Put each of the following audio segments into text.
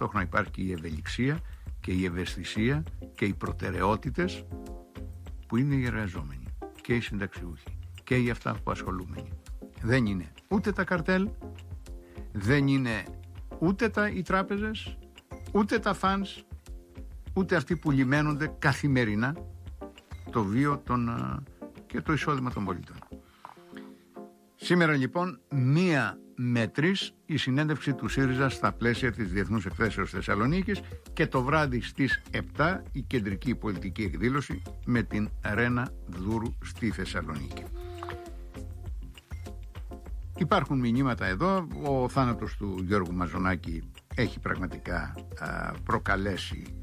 ταυτόχρονα υπάρχει και η ευελιξία και η ευαισθησία και οι προτεραιότητες που είναι οι εργαζόμενοι και οι συνταξιούχοι και οι αυτά που ασχολούμενοι. Δεν είναι ούτε τα καρτέλ, δεν είναι ούτε οι τράπεζες, ούτε τα φανς, ούτε αυτοί που λιμένονται καθημερινά το βίο και το εισόδημα των πολιτών. Σήμερα λοιπόν 1-3 η συνέντευξη του ΣΥΡΙΖΑ στα πλαίσια της Διεθνούς Εκθέσεως Θεσσαλονίκης και το βράδυ στις 7 η κεντρική πολιτική εκδήλωση με την Ρένα Δούρου στη Θεσσαλονίκη. Υπάρχουν μηνύματα εδώ. Ο θάνατος του Γιώργου Μαζονάκη έχει πραγματικά προκαλέσει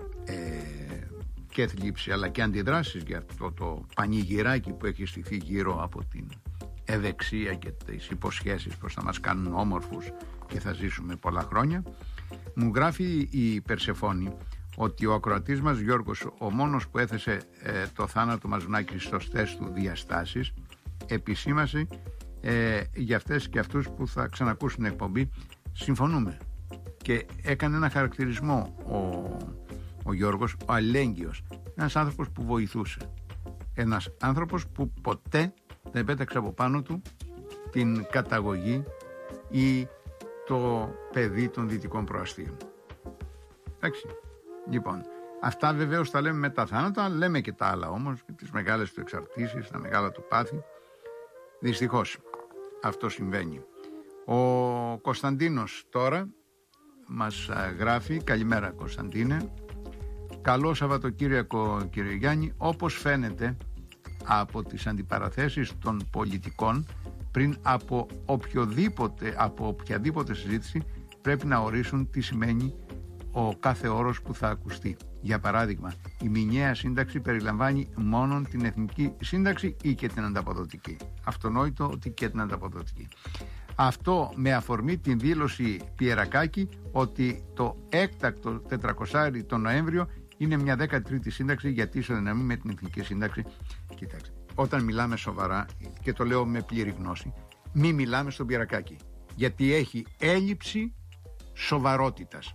και θλίψη αλλά και αντιδράσεις για αυτό το πανηγυράκι που έχει στηθεί γύρω από την ευεξία και τις υποσχέσεις πως θα μας κάνουν όμορφους και θα ζήσουμε πολλά χρόνια. Μου γράφει η Περσεφόνη ότι ο ακροατής μας Γιώργος, ο μόνος που έθεσε το θάνατο Μαζονάκη στο σωστές του διαστάσεις, επισήμασε για αυτές και αυτούς που θα ξανακούσουν την εκπομπή. Συμφωνούμε. Και έκανε ένα χαρακτηρισμό ο Γιώργος, ο αλληλέγγυος, ένας άνθρωπος που βοηθούσε, ένας άνθρωπος που ποτέ δεν πέταξε από πάνω του την καταγωγή ή το παιδί των δυτικών προαστίων. Εντάξει. Λοιπόν, αυτά βεβαίως τα λέμε μετά θάνατα, λέμε και τα άλλα όμως, και τις μεγάλες του εξαρτήσεις, τα μεγάλα του πάθη. Δυστυχώς αυτό συμβαίνει. Ο Κωνσταντίνος τώρα μας γράφει: καλημέρα Κωνσταντίνε, καλό Σαββατοκύριακο κύριε Γιάννη. Όπως φαίνεται από τις αντιπαραθέσεις των πολιτικών, πριν από οποιαδήποτε συζήτηση πρέπει να ορίσουν τι σημαίνει ο κάθε όρος που θα ακουστεί. Για παράδειγμα, η μηνιαία σύνταξη περιλαμβάνει μόνο την εθνική σύνταξη ή και την ανταποδοτική. Αυτονόητο ότι και την ανταποδοτική. Αυτό με αφορμή την δήλωση Πιερακάκη ότι το έκτακτο 400 τον Νοέμβριο είναι μια 13η σύνταξη γιατί ισοδυναμεί με την εθνική σύνταξη. Κοιτάξτε, όταν μιλάμε σοβαρά, και το λέω με πλήρη γνώση, μη μιλάμε στον Πιερακάκη, γιατί έχει έλλειψη σοβαρότητας.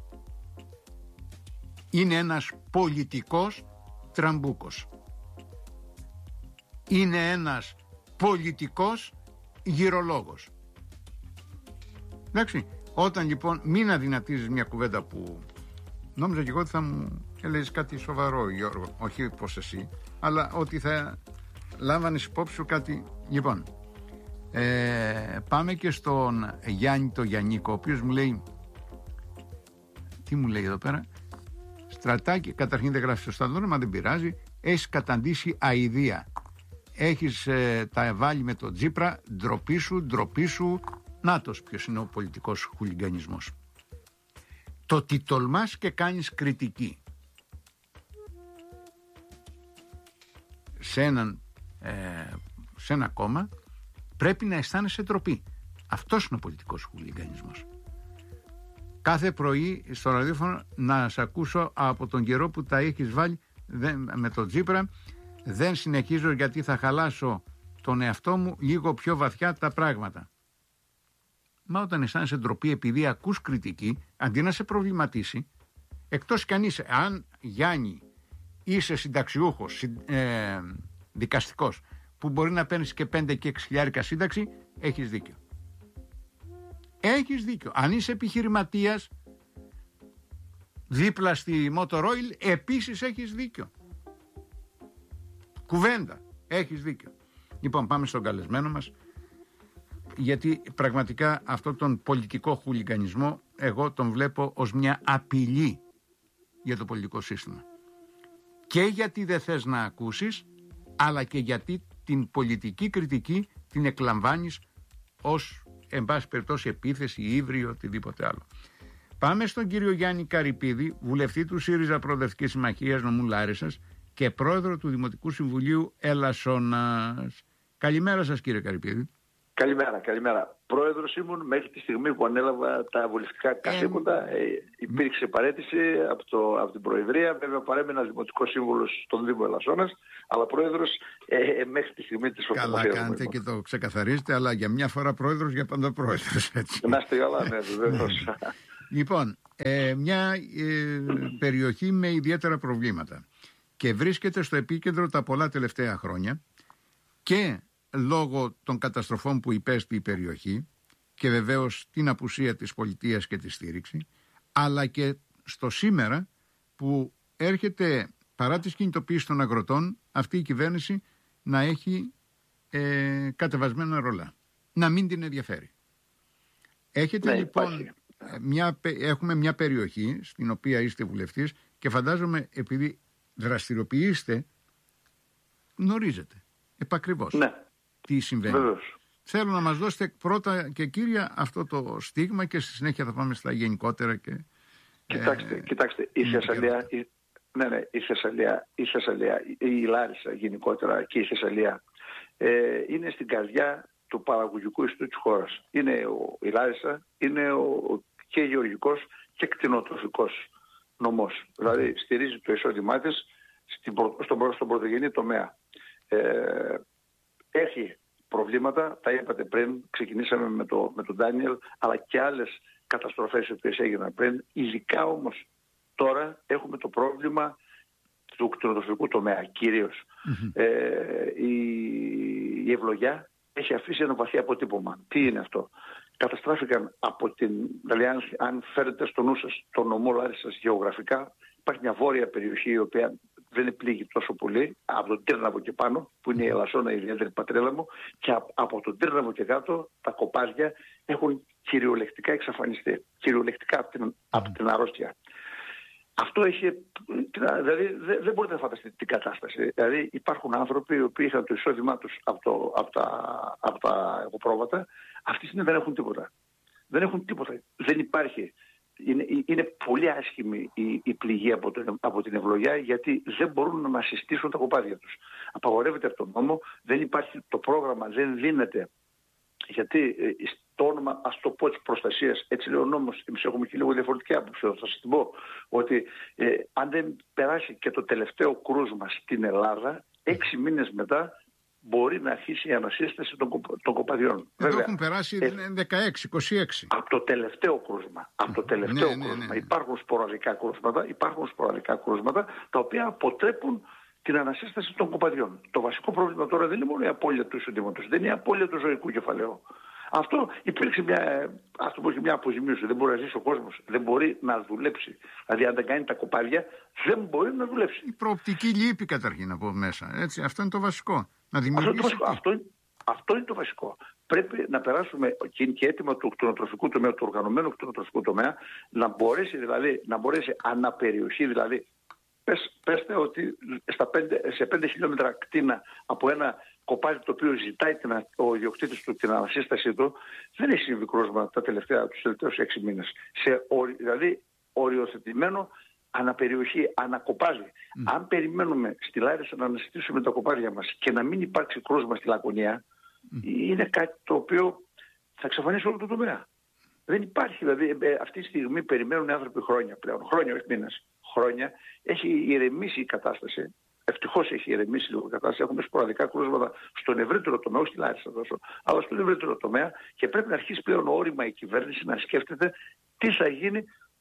Είναι ένας πολιτικός τραμπούκος. Είναι ένας πολιτικός γυρολόγος. Εντάξει, όταν λοιπόν μην αδυνατίζεις μια κουβέντα που νόμιζα και εγώ ότι θα μου έλεγες κάτι σοβαρό, Γιώργο, όχι πως εσύ, αλλά ότι θα λάμβανες υπόψη σου κάτι. Λοιπόν, πάμε και στον Γιάννη το Γιαννίκο, ο οποίος μου λέει, τι μου λέει εδώ πέρα, Στρατάκι, καταρχήν δεν γράφει σωστά το όνομα, δεν πειράζει, έχεις καταντήσει αηδία, έχεις τα βάλει με τον Τσίπρα, ντροπή σου. Νάτος ποιος είναι ο πολιτικός χουλιγκανισμός. Το ότι τολμάς και κάνεις κριτική σε ένα κόμμα, πρέπει να αισθάνεσαι ντροπή. Αυτός είναι ο πολιτικός χουλιγκανισμός. Κάθε πρωί στο ραδιόφωνο να σε ακούσω από τον καιρό που τα έχεις βάλει με τον Τσίπρα, δεν συνεχίζω γιατί θα χαλάσω τον εαυτό μου λίγο πιο βαθιά τα πράγματα. Μα όταν αισθάνεσαι ντροπή επειδή ακούς κριτική, αντί να σε προβληματίσει, εκτός κι αν είσαι, αν Γιάννη είσαι συνταξιούχος, δικαστικός, που μπορεί να παίρνεις και 5 και 6 χιλιάρικα σύνταξη, έχεις δίκιο. Έχεις δίκιο. Αν είσαι επιχειρηματίας δίπλα στη Motor Oil, επίσης έχεις δίκιο. Κουβέντα. Έχεις δίκιο. Λοιπόν, πάμε στον καλεσμένο μας, γιατί πραγματικά αυτόν τον πολιτικό χουλιγκανισμό εγώ τον βλέπω ως μια απειλή για το πολιτικό σύστημα. Και γιατί δεν θες να ακούσεις, αλλά και γιατί την πολιτική κριτική την εκλαμβάνεις ως, εν πάση περιπτώσει, επίθεση, ύβρι, οτιδήποτε άλλο. Πάμε στον κύριο Γιάννη Καρυπίδη, βουλευτή του ΣΥΡΙΖΑ Προοδευτικής Συμμαχίας νομού Λάρισσας και πρόεδρο του Δημοτικού Συμβουλίου Ελασσόνας. Καλημέρα σας κύριε Καρυπίδη. Καλημέρα. Πρόεδρος ήμουν μέχρι τη στιγμή που ανέλαβα τα βουλευτικά καθήκοντα. Υπήρξε παραίτηση από την Προεδρία. Βέβαια παρέμενα δημοτικός σύμβουλος στον Δήμο Ελασσόνας, αλλά πρόεδρος μέχρι τη στιγμή της φωτογραφίας. Καλά κάνετε και το ξεκαθαρίζετε, αλλά για μια φορά πρόεδρος, για πάντα πρόεδρος. Έτσι. Να είστε καλά, ναι, βεβαίως. Λοιπόν, μια περιοχή με ιδιαίτερα προβλήματα και βρίσκεται στο επίκεντρο τα πολλά τελευταία χρόνια και λόγω των καταστροφών που υπέστη η περιοχή και βεβαίως την απουσία της πολιτείας και τη στήριξη, αλλά και στο σήμερα που έρχεται παρά τις κινητοποίησεις των αγροτών αυτή η κυβέρνηση να έχει κατεβασμένα ρολά, να μην την ενδιαφέρει. Έχετε λοιπόν έχουμε μια περιοχή στην οποία είστε βουλευτής και φαντάζομαι επειδή δραστηριοποιείστε γνωρίζετε επακριβώς τι συμβαίνει. Βεβαίως. Θέλω να μας δώσετε πρώτα και κύρια αυτό το στίγμα και στη συνέχεια θα πάμε στα γενικότερα και... Κοιτάξτε, η Θεσσαλία, η Λάρισα γενικότερα και η Θεσσαλία είναι στην καρδιά του παραγωγικού ιστού της χώρας. Η Λάρισα είναι και γεωργικός και κτηνοτροφικός νομός. Δηλαδή στηρίζει το εισόδημά της στον πρωτογενή τομέα. Έχει προβλήματα, τα είπατε πριν, ξεκινήσαμε με τον Ντάνιελ, αλλά και άλλες καταστροφές οι οποίες έγιναν πριν. Ειδικά όμως τώρα έχουμε το πρόβλημα του κτηνοτροφικού τομέα κυρίως. Η ευλογιά έχει αφήσει ένα βαθύ αποτύπωμα. Τι είναι αυτό? Καταστράφηκαν δηλαδή αν φέρετε στο νου σας το νομό Λάρισσας γεωγραφικά, υπάρχει μια βόρεια περιοχή η οποία δεν πλήγει τόσο πολύ, από τον Τύρναβο και πάνω, που είναι η Ελασσόνα, η ιδιαίτερη πατρέλα μου, και από τον Τύρναβο και κάτω τα κοπάδια έχουν κυριολεκτικά εξαφανιστεί. Κυριολεκτικά από την αρρώστια. Αυτό δηλαδή δεν μπορείτε να φανταστείτε την κατάσταση. Δηλαδή υπάρχουν άνθρωποι οι οποίοι είχαν το εισόδημά τους από τα εγωπρόβατα, αυτή τη στιγμή δεν έχουν τίποτα. Δεν έχουν τίποτα. Δεν υπάρχει. Είναι πολύ άσχημη η πληγή από την ευλογιά, γιατί δεν μπορούν να συστήσουν τα κοπάδια τους. Απαγορεύεται από τον νόμο, δεν υπάρχει το πρόγραμμα, δεν δίνεται. Γιατί το όνομα, ας το πω, της προστασίας, έτσι λέει ο νόμος, εμείς έχουμε και λίγο διαφορετική άποψη, θα σας την πω, ότι αν δεν περάσει και το τελευταίο κρούσμα στην Ελλάδα, 6 μήνες μετά μπορεί να αρχίσει η ανασύσταση των κοπαδιών. Εδώ έχουν περάσει 16-26. Από το τελευταίο κρούσμα. Ναι. Υπάρχουν σποραδικά κρούσματα τα οποία αποτρέπουν την ανασύσταση των κοπαδιών. Το βασικό πρόβλημα τώρα δεν είναι μόνο η απώλεια του εισοδήματος, δεν είναι η απώλεια του ζωικού κεφαλαίου. Αυτό υπήρξε μια αποζημίωση. Δεν μπορεί να ζήσει ο κόσμος, δεν μπορεί να δουλέψει. Δηλαδή, αν δεν κάνει τα κοπάδια, δεν μπορεί να δουλέψει. Η προοπτική λείπει καταρχήν από μέσα. Έτσι. Αυτό είναι το βασικό. Να δημιουργήσει. Αυτό είναι το βασικό. Πρέπει να περάσουμε και είναι και έτοιμα του κτηνοτροφικού τομέα, του οργανωμένου κτηνοτροφικού τομέα, να μπορέσει αναπεριοχή, δηλαδή. Πέστε ότι σε 5 χιλιόμετρα κτίνα από ένα κοπάδι το οποίο ζητάει ο ιδιοκτήτης του την ανασύστασή του, δεν έχει συμβεί κρούσμα τους τελευταίους 6 μήνες. Δηλαδή οριοθετημένο αναπεριοχή, ανακοπάδι. Αν περιμένουμε στη Λάρισα να ανασυστήσουμε τα κοπάδια μας και να μην υπάρξει κρούσμα στη Λακωνία, είναι κάτι το οποίο θα εξαφανίσει όλο το τομέα. Δεν υπάρχει, δηλαδή αυτή τη στιγμή περιμένουν οι άνθρωποι χρόνια πλέον, χρόνια όχι μήνες. Χρόνια, έχει ηρεμήσει η κατάσταση. Ευτυχώς έχει ηρεμήσει λίγο η κατάσταση. Έχουμε σποραδικά κρούσματα στον ευρύτερο τομέα, όχι στη Λάρισα τόσο, αλλά στον ευρύτερο τομέα, και πρέπει να αρχίσει πλέον όρημα η κυβέρνηση να σκέφτεται τι θα γίνει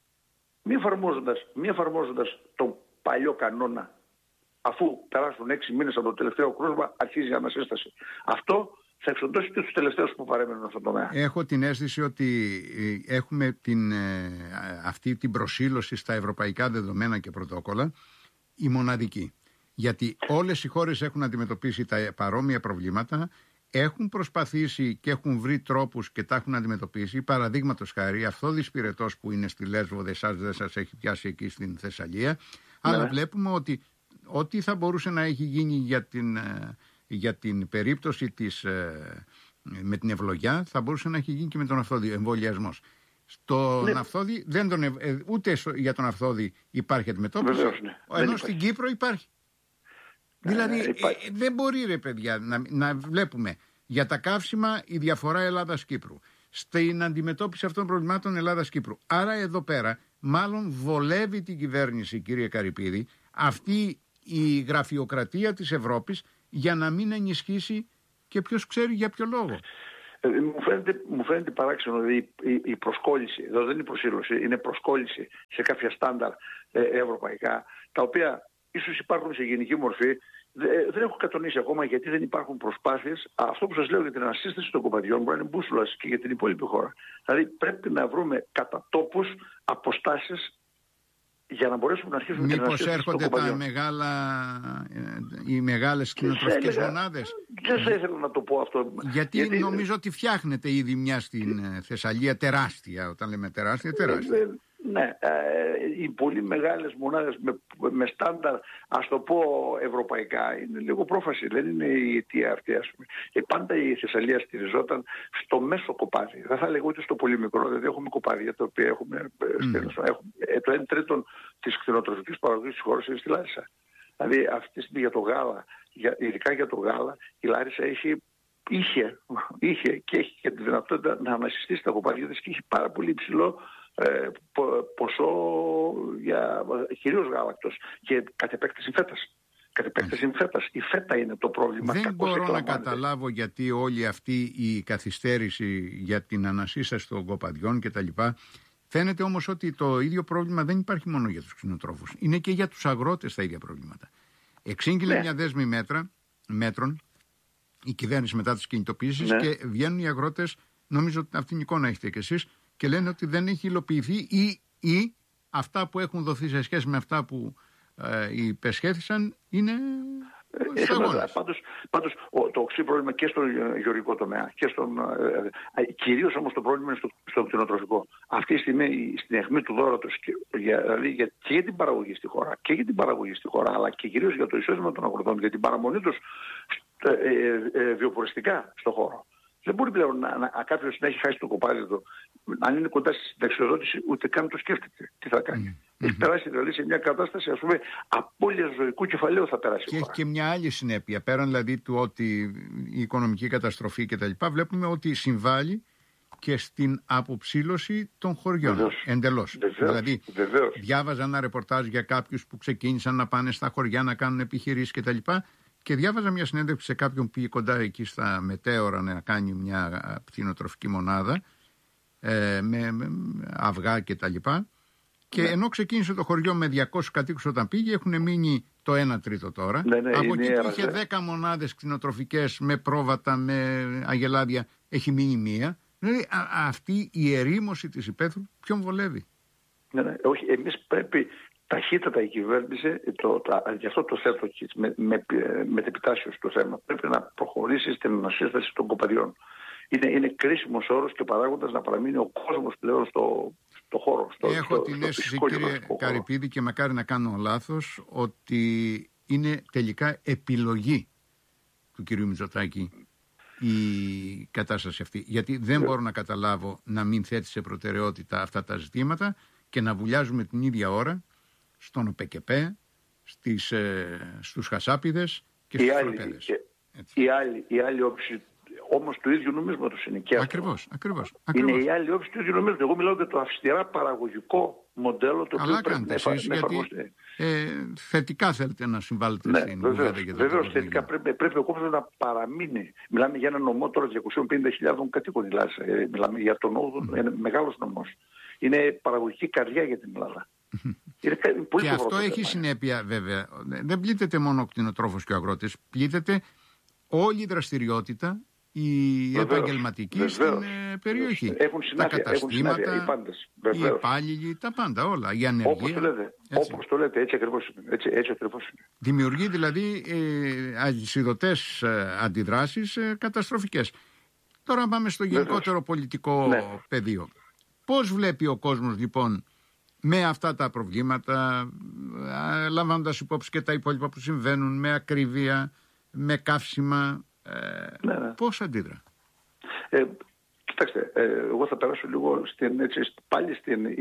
μη εφαρμόζοντας τον παλιό κανόνα. Αφού περάσουν 6 μήνες από το τελευταίο κρούσμα, αρχίζει η ανασύσταση. Αυτό θα εξοντώσει και τους τελευταίους που παρέμεναν στον τομέα. Έχω την αίσθηση ότι έχουμε αυτή την προσήλωση στα ευρωπαϊκά δεδομένα και πρωτόκολλα, η μοναδική. Γιατί όλες οι χώρες έχουν αντιμετωπίσει τα παρόμοια προβλήματα, έχουν προσπαθήσει και έχουν βρει τρόπους και τα έχουν αντιμετωπίσει. Παραδείγματος χάρη, Αυθόδης Πυρετός που είναι στη Λέσβο, δεν σας έχει πιάσει εκεί στην Θεσσαλία. Αλλά βλέπουμε ότι ό,τι θα μπορούσε να έχει γίνει για την περίπτωση με την ευλογιά θα μπορούσε να έχει γίνει και με τον Αυθόδη, εμβολιασμός. Στον Αυθόδη, ούτε για τον Αυθόδη υπάρχει αντιμετώπιση, ενώ στην Κύπρο υπάρχει. Δηλαδή δεν μπορεί, ρε παιδιά, να βλέπουμε για τα καύσιμα η διαφορά Ελλάδας-Κύπρου, στην αντιμετώπιση αυτών των προβλημάτων Ελλάδας-Κύπρου. Άρα εδώ πέρα μάλλον βολεύει την κυβέρνηση, κύριε Καρυπίδη, αυτή η γραφειοκρατία της Ευρώπης, για να μην ενισχύσει και ποιος ξέρει για ποιο λόγο. Μου φαίνεται παράξενο η προσκόλληση, εδώ δεν είναι προσήλωση, είναι προσκόλληση σε κάποια στάνταρ ευρωπαϊκά, τα οποία ίσως υπάρχουν σε γενική μορφή. Δεν έχω κατονίσει ακόμα γιατί δεν υπάρχουν προσπάθειες. Αυτό που σας λέω για την ανασύσταση των κοπαδιών μπορεί να είναι μπούσουλας και για την υπόλοιπη χώρα. Δηλαδή πρέπει να βρούμε κατά τόπους αποστάσεις για να μπορέσουμε να αρχίσουμε την ανασύσταση των κοπαδιών. Μήπως έρχονται οι μεγάλες κτηνοτροφικές μονάδες? Δεν θα ήθελα να το πω αυτό. Γιατί νομίζω ότι φτιάχνεται ήδη μια στην Θεσσαλία τεράστια. Όταν λέμε τεράστια. Ναι, οι πολύ μεγάλες μονάδες με στάνταρ, ας το πω ευρωπαϊκά, είναι λίγο πρόφαση, δεν είναι η αιτία αυτή, ας πούμε. Πάντα η Θεσσαλία στηριζόταν στο μέσο κοπάδι. Δεν θα λέγω ούτε στο πολύ μικρό, δηλαδή έχουμε κοπάδια τα οποία έχουμε το 1/3 της κτηνοτροφικής παραγωγής της χώρας είναι στη Λάρισα. Δηλαδή αυτή τη στιγμή για το γάλα, ειδικά για το γάλα, η Λάρισα είχε και έχει και τη δυνατότητα να ανασυστήσει τα κοπάδια της και έχει πάρα πολύ υψηλό ποσό για κυρίως γάλακτος και κατ' επέκταση φέτας. Η φέτα είναι το πρόβλημα. Δεν μπορώ να καταλάβω γιατί όλη αυτή η καθυστέρηση για την ανασύσταση των κοπαδιών κτλ. Φαίνεται όμως ότι το ίδιο πρόβλημα δεν υπάρχει μόνο για τους κτηνοτρόφους. Είναι και για τους αγρότες τα ίδια προβλήματα. Εξήγηλε μια δέσμη μέτρων η κυβέρνηση μετά τις κινητοποιήσεις και βγαίνουν οι αγρότες, νομίζω ότι αυτήν την εικόνα έχετε κι εσείς, και λένε ότι δεν έχει υλοποιηθεί ή αυτά που έχουν δοθεί σε σχέση με αυτά που υπεσχέθησαν είναι σταγόνες. Πάντως το οξύ πρόβλημα και στο γεωργικό τομέα και κυρίως όμως το πρόβλημα είναι στο κτηνοτροφικό. Αυτή τη στιγμή στην αιχμή του δώρατος δηλαδή και για την παραγωγή στη χώρα αλλά και κυρίως για το εισόδημα των αγροτών, για την παραμονή τους βιοποριστικά στο χώρο. Δεν μπορεί πλέον κάποιος να έχει χάσει το κοπάδι του, αν είναι κοντά στη συνταξιοδότηση, ούτε καν το σκέφτεται τι θα κάνει. Έχει περάσει δηλαδή σε μια κατάσταση, ας πούμε, απώλειας ζωικού κεφαλαίου θα περάσει. Και έχει και μια άλλη συνέπεια, πέραν δηλαδή του ότι η οικονομική καταστροφή κτλ. Βλέπουμε ότι συμβάλλει και στην αποψήλωση των χωριών. Εντελώς. Δηλαδή, διάβαζα ένα ρεπορτάζ για κάποιους που ξεκίνησαν να πάνε στα χωριά να κάνουν επιχειρήσεις κτλ. Και διάβαζα μια συνέντευξη σε κάποιον που πήγε κοντά εκεί στα μετέωρα να κάνει μια κτηνοτροφική μονάδα με αυγά κτλ. Και ενώ ξεκίνησε το χωριό με 200 κατοίκους όταν πήγε, έχουν μείνει το 1/3 τώρα. Από εκεί που είχε 10 μονάδες κτηνοτροφικές με πρόβατα, με αγελάδια, έχει μείνει μία. Δηλαδή αυτή η ερήμωση της υπαίθρου ποιον βολεύει? Όχι, εμείς πρέπει ταχύτατα η κυβέρνηση, γι' αυτό το θέτω με επιτάσσεως το θέμα, πρέπει να προχωρήσει στην ανασύσταση των κοπαδιών. Είναι κρίσιμος όρος και παράγοντας να παραμείνει ο κόσμος πλέον στο χώρο. Έχω την αίσθηση, κύριε Καρυπίδη, και μακάρι να κάνω λάθος, ότι είναι τελικά επιλογή του κυρίου Μητσοτάκη η κατάσταση αυτή. Γιατί δεν μπορώ να καταλάβω να μην θέτει σε προτεραιότητα αυτά τα ζητήματα και να βουλιάζουμε την ίδια ώρα στον ΟΠΕΚΕΠΕ, στους χασάπιδες και στους φραπέδες. Η άλλη όψη όμως του ίδιου νομίσματος είναι και ακριβώς. Είναι η άλλη όψη του ίδιου νομίσματος. Εγώ μιλάω για το αυστηρά παραγωγικό μοντέλο το οποίο πρέπει να εφαρμοστεί. Θετικά θέλετε να συμβάλλετε στην κουβέντα για το βεβαίως θετικά πρέπει ο κόσμος να παραμείνει. Μιλάμε για ένα νομό τώρα 250.000 κατοίκων. Μιλάμε για τον 8ο, μεγάλος νομός. Είναι παραγωγική καρδιά για την Ελλάδα. Και αυτό έχει συνέπεια βέβαια. Δεν πλήττεται μόνο ο κτηνοτρόφος και ο αγρότης, πλήττεται όλη η δραστηριότητα, η επαγγελματική στην περιοχή. Τα καταστήματα, οι υπάλληλοι, τα πάντα όλα. Η ανεργία. Όπως το λέτε, έτσι ακριβώς είναι. Δημιουργεί δηλαδή αλυσιδωτές αντιδράσεις καταστροφικές. Τώρα πάμε στο γενικότερο πολιτικό πεδίο. Πώς βλέπει ο κόσμος λοιπόν με αυτά τα προβλήματα, λαμβάνοντας υπόψη και τα υπόλοιπα που συμβαίνουν, με ακρίβεια, με καύσιμα, πώς αντίδρα? Κοιτάξτε, εγώ θα περάσω λίγο πάλι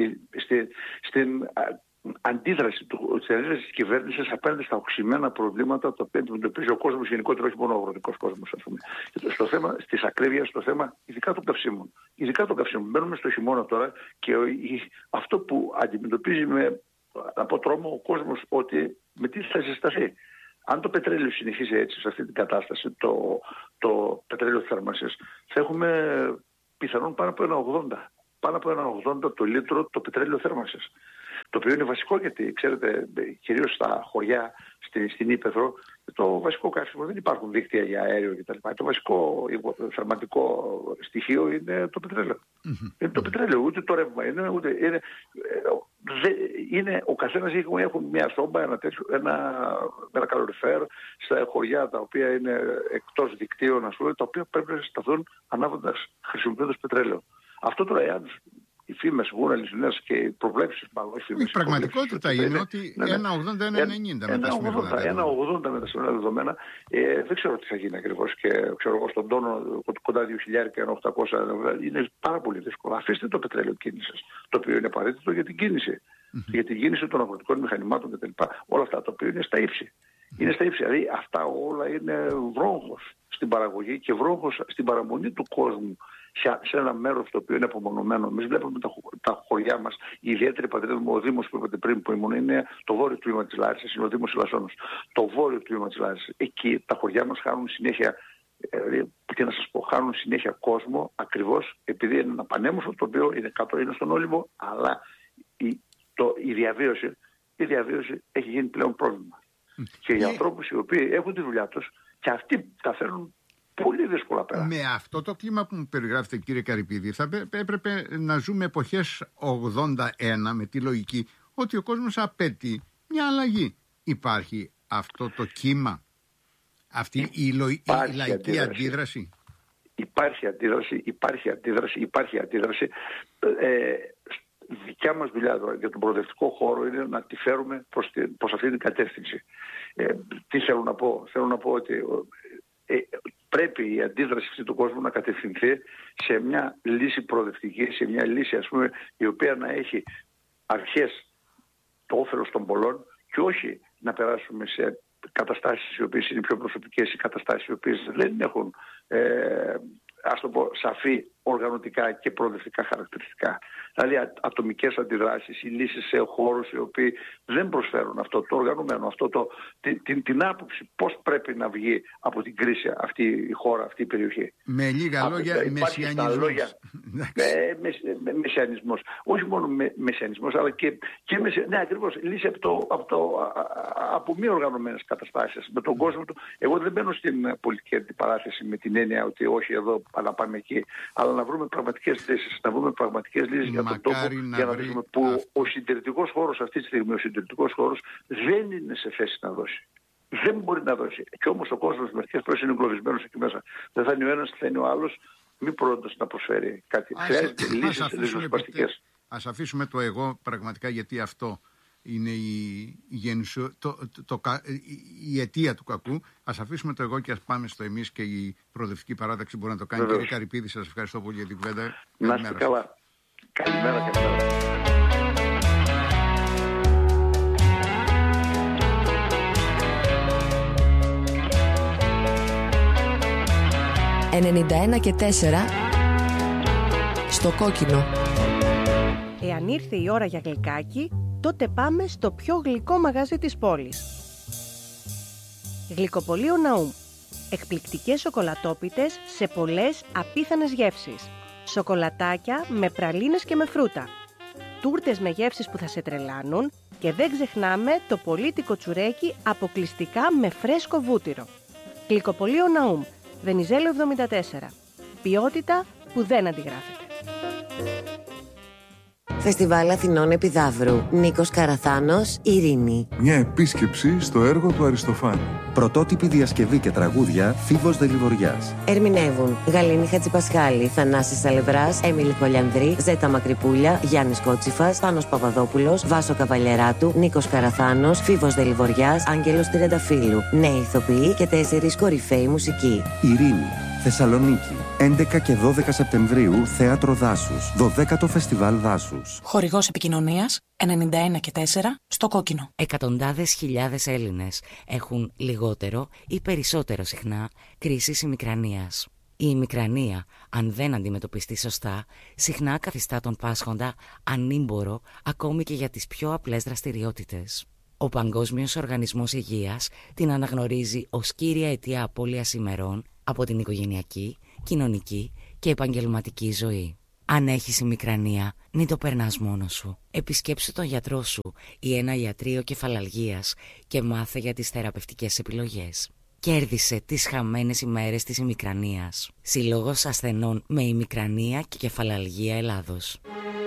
στην αντίδραση της κυβέρνησης απέναντι στα οξυμένα προβλήματα τα οποία αντιμετωπίζει ο κόσμος γενικότερα, όχι μόνο ο αγροτικός κόσμος, ας πούμε. Στο θέμα της ακρίβειας, στο θέμα ειδικά των καυσίμων. Μπαίνουμε στο χειμώνα τώρα και αυτό που αντιμετωπίζει από τρόμο ο κόσμος, ότι με τι θα ζεσταθεί. Αν το πετρέλαιο συνεχίσει έτσι, σε αυτή την κατάσταση, το πετρέλαιο θέρμανσης, θα έχουμε πιθανόν πάνω από 1,80. Πάνω από 1,80 το λίτρο το πετρέλαιο θέρμανσης. Το οποίο είναι βασικό, γιατί ξέρετε, κυρίως στα χωριά, στην Ύπαιθρο, το βασικό καύσιμο δεν υπάρχουν δίκτυα για αέριο κτλ. Το βασικό θερματικό στοιχείο είναι το πετρέλαιο. Είναι το πετρέλαιο, ούτε το ρεύμα είναι, ο καθένας έχουν μια στόμπα, ένα καλοριφέρ στα χωριά τα οποία είναι εκτός δικτύων, ας πούμε, τα οποία πρέπει να σταθούν ανάβοντας, χρησιμοποιώντας πετρέλαιο. Αυτό τώρα, εάν οι φήμες βγουν αληθινές και οι προβλέψεις, μάλλον οι φήμες. Η πραγματικότητα είναι ότι 1,80-1,90 με τα σημερινά δεδομένα. Δεν ξέρω τι θα γίνει ακριβώς, και ξέρω εγώ στον τόνο κοντά 2.000-1.800 είναι πάρα πολύ δύσκολο. Αφήστε το πετρέλαιο κίνησης, το οποίο είναι απαραίτητο για την κίνηση. Για την κίνηση των αγροτικών μηχανημάτων κτλ. Όλα αυτά τα οποία είναι στα ύψη. Είναι στα ύψη. Δηλαδή αυτά όλα είναι βρόχος στην παραγωγή και βρόχος στην παραμονή του κόσμου σε ένα μέρος το οποίο είναι απομονωμένο. Εμείς βλέπουμε τα χωριά μας, η ιδιαίτερη πατρίδα μου, ο Δήμος που είπατε πριν που ήμουν, είναι το βόρειο τμήμα της Λάρισσας, είναι ο Δήμος Ηλασσόνος. Το βόρειο τμήμα της Λάρισσας. Εκεί τα χωριά μας χάνουν συνέχεια, τι να σας πω, χάνουν συνέχεια κόσμο, ακριβώς επειδή είναι ένα πανέμορφο το οποίο είναι κάτω, είναι στον Όλυμπο, αλλά η διαβίωση έχει γίνει πλέον πρόβλημα. Και για ανθρώπους οι οποίοι έχουν τη δουλειά τους και αυτοί τα φέρνουν πολύ δύσκολα πέρα. Με αυτό το κλίμα που μου περιγράφετε, κύριε Καρυπίδη, θα έπρεπε να ζούμε εποχές 81 με τη λογική ότι ο κόσμος απαιτεί μια αλλαγή. Υπάρχει αυτό το κύμα, αυτή η λαϊκή αντίδραση? Υπάρχει αντίδραση. Δικιά μας δουλειά τώρα για τον προοδευτικό χώρο είναι να τη φέρουμε προς αυτή την κατεύθυνση. Τι θέλω να πω? Θέλω να πω ότι πρέπει η αντίδραση αυτή του κόσμου να κατευθυνθεί σε μια λύση προοδευτική, σε μια λύση, ας πούμε, η οποία να έχει αρχές το όφελος των πολλών και όχι να περάσουμε σε καταστάσεις οι οποίες είναι πιο προσωπικές, οι καταστάσεις οι οποίες δεν έχουν ας το πω, σαφή οργανωτικά και προοδευτικά χαρακτηριστικά. Δηλαδή ατομικές αντιδράσεις, οι λύσεις σε χώρους οι οποίοι δεν προσφέρουν αυτό το οργανωμένο, την άποψη πώς πρέπει να βγει από την κρίση αυτή η χώρα, αυτή η περιοχή. Με λίγα λόγια, μεσιανισμός. Μεσιανισμός. Όχι μόνο μεσιανισμός, αλλά και ναι, ακριβώς, λύση από μη οργανωμένες καταστάσεις με τον κόσμο του. Εγώ δεν μπαίνω στην πολιτική αντιπαράθεση με την έννοια ότι όχι εδώ, αλλά πάμε εκεί, αλλά να βρούμε πραγματικές λύσεις, να βρούμε πραγματικές λύσεις για τον τόπο, για να δούμε που ο συντηρητικός χώρος αυτή τη στιγμή, ο συντηρητικός χώρος δεν είναι σε θέση να δώσει. Δεν μπορεί να δώσει. Και όμως ο κόσμος μερικές φορές είναι εγκλωβισμένος εκεί μέσα. Δεν θα είναι ο ένας, θα είναι ο άλλος, μη προώντας να προσφέρει κάτι. Χρειάζεται λύσεις ριζοσπαστικές. Ας αφήσουμε το εγώ πραγματικά, γιατί αυτό είναι η αιτία του κακού. Ας αφήσουμε το εγώ και ας πάμε στο εμείς, και η προοδευτική παράταξη μπορεί να το κάνει. Βεβαίως. Κύριε Καρυπίδη, σας ευχαριστώ πολύ για την κουβέντα. Να είστε καλά. Καλημέρα. 91,4 στο κόκκινο. Εάν ήρθε η ώρα για γλυκάκι, τότε πάμε στο πιο γλυκό μαγαζί της πόλης. Γλυκοπωλείο Ναούμ. Εκπληκτικές σοκολατόπιτες σε πολλές απίθανες γεύσεις. Σοκολατάκια με πραλίνες και με φρούτα. Τούρτες με γεύσεις που θα σε τρελάνουν. Και δεν ξεχνάμε το πολίτικο τσουρέκι αποκλειστικά με φρέσκο βούτυρο. Γλυκοπωλείο Ναούμ. Βενιζέλο 74. Ποιότητα που δεν αντιγράφεται. Φεστιβάλ Αθηνών Επιδαύρου. Νίκος Καραθάνος, Ειρήνη. Μια επίσκεψη στο έργο του Αριστοφάνη. Πρωτότυπη διασκευή και τραγούδια, Φίβος Δελιβοριάς. Ερμηνεύουν Γαλήνη Χατζηπασχάλη, Θανάσης Σαλευράς, Έμιλη Χολιανδρή, Ζέτα Μακρυπούλια, Γιάννης Κότσιφας, Πάνος Παπαδόπουλος, Βάσο Καβαλιεράτου, Νίκος Καραθάνος, Φίβος Δελιβοριάς, Άγγελος Τριανταφύλου. Νέοι ηθοποιοί και 4 κορυφαίοι μουσικοί. Ειρήνη, Θεσσαλονίκη. 11 και 12 Σεπτεμβρίου, Θέατρο Δάσους. 12ο Φεστιβάλ Δάσους. Χορηγός επικοινωνίας 91,4 στο κόκκινο. Εκατοντάδες χιλιάδες Έλληνες έχουν λιγότερο ή περισσότερο συχνά κρίσεις ημικρανίας. Η ημικρανία, αν δεν αντιμετωπιστεί σωστά, συχνά καθιστά τον πάσχοντα ανήμπορο ακόμη και για τις πιο απλές δραστηριότητες. Ο Παγκόσμιος Οργανισμός Υγείας την αναγνωρίζει ως κύρια αιτία απώλειας ημερών από την οικογενειακή, κοινωνική και επαγγελματική ζωή. Αν έχεις ημικρανία, μην το περνάς μόνος σου. Επισκέψου τον γιατρό σου ή ένα ιατρείο κεφαλαλγίας και μάθε για τις θεραπευτικές επιλογές. Κέρδισε τις χαμένες ημέρες της ημικρανίας. Σύλλογος Ασθενών με Ημικρανία και Κεφαλαλγία Ελλάδος.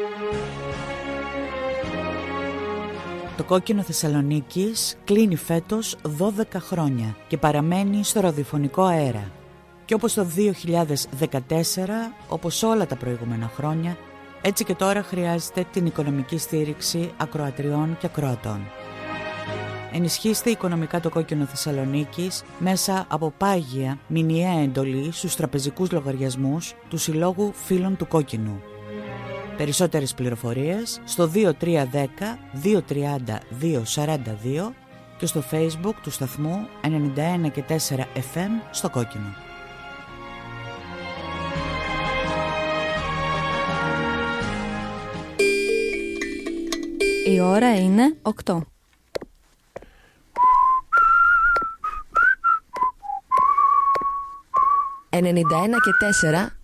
Το Κόκκινο Θεσσαλονίκης κλείνει φέτος 12 χρόνια και παραμένει στο ραδιοφωνικό αέρα. Και όπως το 2014, όπως όλα τα προηγούμενα χρόνια, έτσι και τώρα χρειάζεται την οικονομική στήριξη ακροατριών και ακροατών. Ενισχύστε οικονομικά το Κόκκινο Θεσσαλονίκης μέσα από πάγια μηνιαία εντολή στους τραπεζικούς λογαριασμούς του Συλλόγου Φίλων του Κόκκινου. Περισσότερες πληροφορίες στο 2310 230 242 και στο Facebook του σταθμού 91,4 FM στο Κόκκινο. Η ώρα είναι 8. «91,4